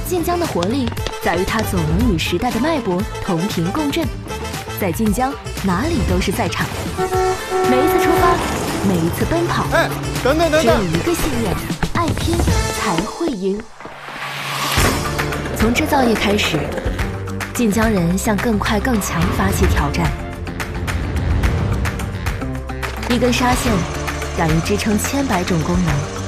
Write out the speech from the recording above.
晋江的活力在于它总能与时代的脉搏同频共振，在晋江哪里都是赛场。每一次出发，每一次奔跑， 哎，等等， 只有一个信念：爱拼才会赢。从制造业开始，晋江人向更快更强发起挑战。一根纱线敢于支撑千百种功能。